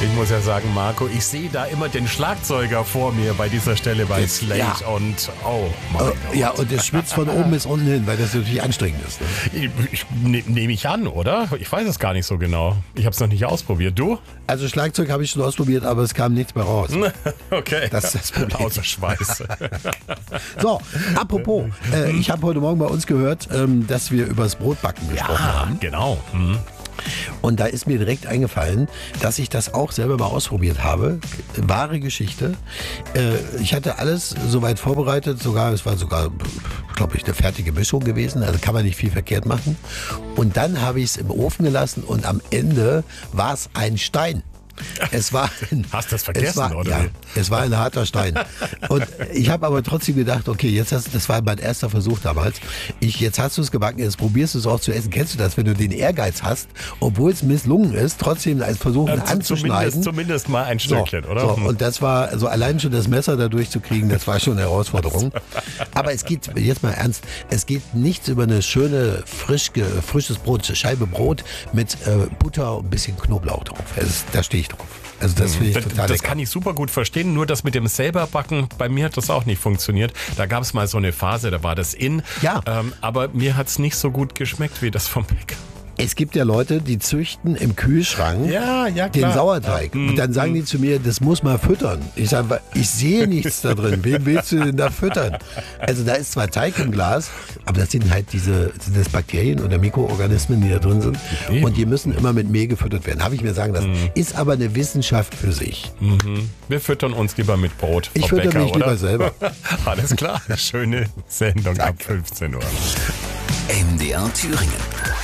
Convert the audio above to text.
Ich muss ja sagen, Marco, ich sehe da immer den Schlagzeuger vor mir bei dieser Stelle bei Slate und oh mein Gott. Ja, und es schwitzt von oben bis unten hin, weil das natürlich anstrengend ist. Ne? Nehme ich an, oder? Ich weiß es gar nicht so genau. Ich habe es noch nicht ausprobiert. Du? Also Schlagzeug habe ich schon ausprobiert, aber es kam nichts mehr raus. Okay. Das ist das Problem. Außer Schweiß. So, apropos, ich habe heute Morgen bei uns gehört, dass wir über das Brotbacken gesprochen haben. Genau. Mhm. Und da ist mir direkt eingefallen, dass ich das auch selber mal ausprobiert habe. Wahre Geschichte. Ich hatte alles soweit vorbereitet, es war sogar, glaube ich, eine fertige Mischung gewesen. Also kann man nicht viel verkehrt machen. Und dann habe ich es im Ofen gelassen und am Ende war es ein Stein. Es war Hast du das vergessen, oder? Ja, es war ein harter Stein. Und ich habe aber trotzdem gedacht, okay, das war mein erster Versuch damals. Jetzt hast du es gebacken, jetzt probierst du es auch zu essen. Kennst du das, wenn du den Ehrgeiz hast, obwohl es misslungen ist, trotzdem als Versuch anzuschneiden? Zumindest mal ein Stückchen, oder? So, und das war, also allein schon das Messer da durchzukriegen, das war schon eine Herausforderung. Aber es geht, jetzt mal ernst, es geht nichts über eine schöne, frisches Brot, Scheibe Brot mit Butter und ein bisschen Knoblauch drauf. Da stehe ich drauf. Also das finde ich total Das lecker. kann ich super gut verstehen, nur das mit dem selberbacken, bei mir hat das auch nicht funktioniert. Da gab es mal so eine Phase, da war das in, Ja. Aber mir hat es nicht so gut geschmeckt wie das vom Bäcker. Es gibt ja Leute, die züchten im Kühlschrank Ja, den klar. Sauerteig. Und dann sagen die zu mir, das muss man füttern. Ich sage, ich sehe nichts da drin. Wen willst du denn da füttern? Also da ist zwar Teig im Glas, aber das sind halt das Bakterien oder Mikroorganismen, die da drin sind. Und die müssen immer mit Mehl gefüttert werden. Habe ich mir sagen lassen. Ist aber eine Wissenschaft für sich. Wir füttern uns lieber mit Brot. Ich Frau fütter Bäcker, mich oder? lieber selber. Alles klar, schöne Sendung ab 15 Uhr. MDR Thüringen.